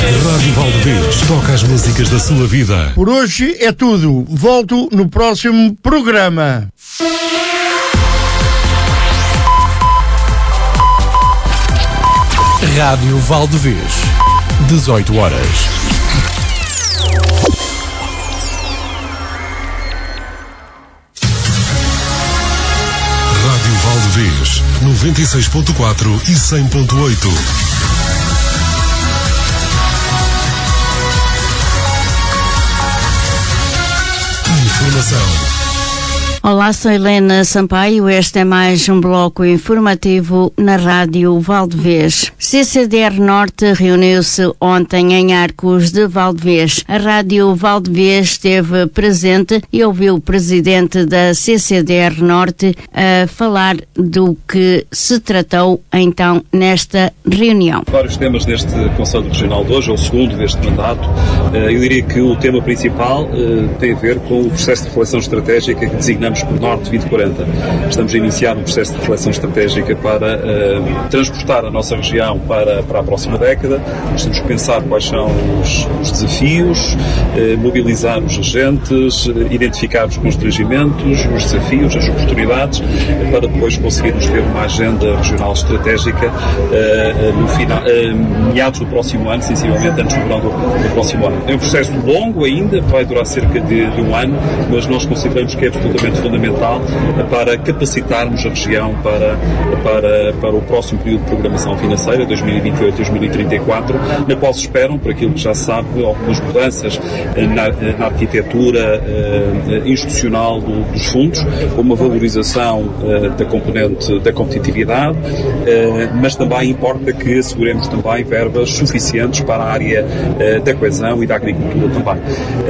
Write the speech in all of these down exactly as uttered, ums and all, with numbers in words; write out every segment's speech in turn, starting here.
Rádio Valdevez toca as músicas da sua vida. Por hoje é tudo. Volto no próximo programa. Rádio Valdevez, dezoito horas. Rádio Valdevez, noventa e seis ponto quatro e cem ponto oito. Informação. Olá, sou Helena Sampaio. Este é mais um bloco informativo na Rádio Valdevez. C C D R Norte reuniu-se ontem em Arcos de Valdevez. A Rádio Valdevez esteve presente e ouviu o presidente da C C D R Norte a falar do que se tratou então nesta reunião. Vários temas deste Conselho Regional de hoje, é o segundo deste mandato. Eu diria que o tema principal tem a ver com o processo de reflexão estratégica que designamos por Norte vinte quarenta. Estamos a iniciar um processo de reflexão estratégica para uh, transportar a nossa região para, para a próxima década. Nós temos que pensar quais são os, os desafios, uh, mobilizar os agentes, uh, identificar os constrangimentos, os desafios, as oportunidades, uh, para depois conseguirmos ter uma agenda regional estratégica uh, uh, no final, uh, meados do próximo ano, sensivelmente antes do verão do, do próximo ano. É um processo longo ainda, vai durar cerca de, de um ano, mas nós consideramos que é absolutamente fundamental para capacitarmos a região para, para, para o próximo período de programação financeira, dois mil e vinte e oito a dois mil e trinta e quatro, na qual se esperam, por aquilo que já se sabe, algumas mudanças na, na arquitetura uh, institucional do, dos fundos, com uma valorização uh, da componente da competitividade, uh, mas também importa que asseguremos também verbas suficientes para a área uh, da coesão e da agricultura também.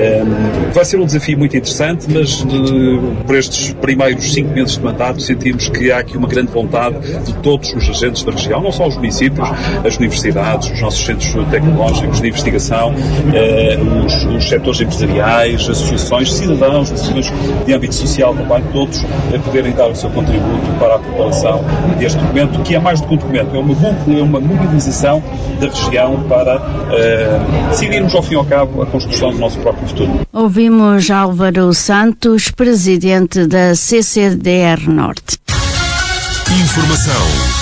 Uh, vai ser um desafio muito interessante, mas uh, por estes primeiros cinco meses de mandato sentimos que há aqui uma grande vontade de todos os agentes da região, não só os municípios, as universidades, os nossos centros tecnológicos de investigação, eh, os, os setores empresariais, associações, cidadãos, associações de âmbito social também, todos a poderem dar o seu contributo para a preparação deste documento, que é mais do que um documento, é uma, é uma mobilização da região para eh, decidirmos ao fim e ao cabo a construção do nosso próprio futuro. Ouvimos Álvaro Santos, presidente da C C D R Norte. Informação.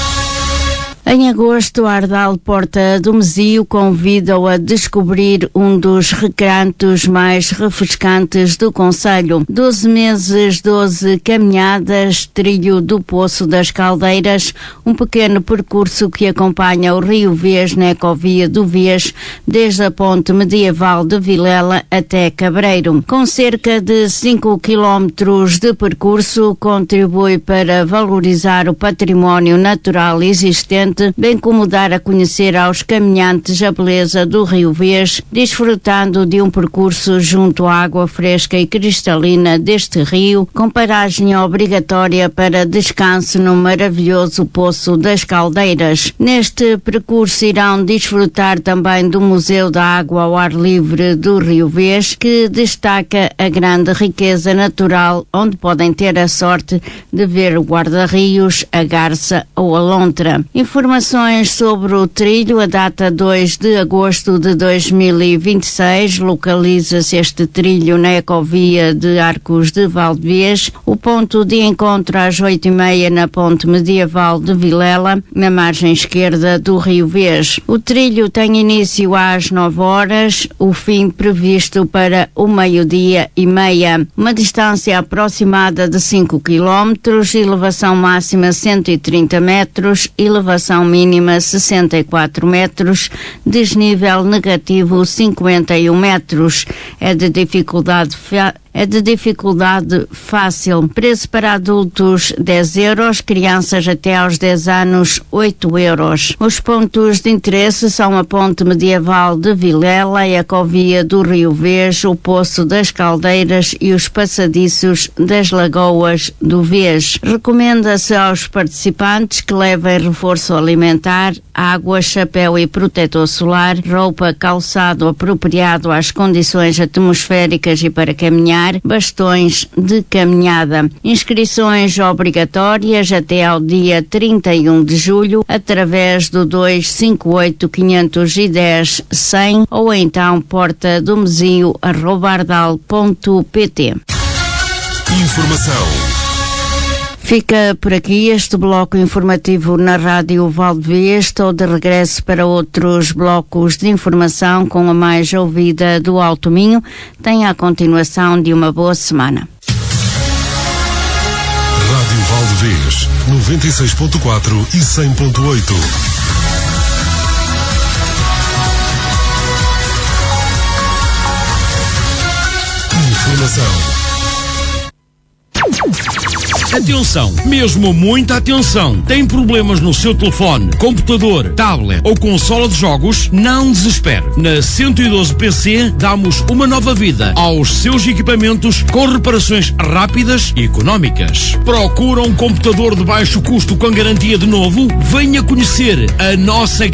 Em agosto, a Ardal Porta do Mesio convida-o a descobrir um dos recantos mais refrescantes do concelho. doze meses, doze caminhadas, trilho do Poço das Caldeiras, um pequeno percurso que acompanha o Rio Vez na Ecovia do Vez, desde a ponte medieval de Vilela até Cabreiro. Com cerca de cinco quilómetros de percurso, contribui para valorizar o património natural existente, bem como dar a conhecer aos caminhantes a beleza do Rio Vez, desfrutando de um percurso junto à água fresca e cristalina deste rio, com paragem obrigatória para descanso no maravilhoso Poço das Caldeiras. Neste percurso irão desfrutar também do Museu da Água ao Ar Livre do Rio Vez, que destaca a grande riqueza natural, onde podem ter a sorte de ver o guarda-rios, a garça ou a lontra. Informações sobre o trilho: a data dois de agosto de dois mil e vinte e seis, localiza-se este trilho na Ecovia de Arcos de Valdevez. O ponto de encontro às oito e meia na ponte medieval de Vilela, na margem esquerda do Rio Vez. O trilho tem início às nove horas, o fim previsto para o meio-dia e meia. Uma distância aproximada de cinco quilómetros, elevação máxima cento e trinta metros, elevação mínima sessenta e quatro metros, desnível negativo cinquenta e um metros. É de dificuldade fa- é de dificuldade fácil. Preço para adultos dez euros, crianças até aos dez anos oito euros. Os pontos de interesse são a ponte medieval de Vilela, a Ecovia do Rio Vez, o Poço das Caldeiras e os passadiços das Lagoas do Vez. Recomenda-se aos participantes que levem reforço alimentar, água, chapéu e protetor solar, roupa, calçado apropriado às condições atmosféricas e para caminhar, caminhar, bastões de caminhada. Inscrições obrigatórias até ao dia trinta e um de julho através do dois cinco oito, quinhentos e dez, cem ou então porta do mesio arroba ardal ponto pt. Informação. Fica por aqui este bloco informativo na Rádio Valdevez. Estou de regresso para outros blocos de informação com a mais ouvida do Alto Minho. Tenha a continuação de uma boa semana. Rádio Valdevez, noventa e seis ponto quatro e cem ponto oito. Informação. Atenção, mesmo muita atenção. Tem problemas no seu telefone, computador, tablet ou consola de jogos? Não desespere. Na cento e doze P C damos uma nova vida aos seus equipamentos com reparações rápidas e económicas. Procura um computador de baixo custo com garantia de novo? Venha conhecer a nossa